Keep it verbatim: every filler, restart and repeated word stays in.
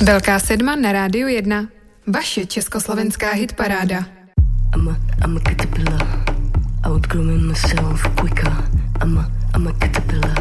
Velká sedma na Rádiu jedna. Vaše československá hitparáda. I'm a, I'm a caterpillar, outgrowing myself quicker. I'm a, I'm a caterpillar,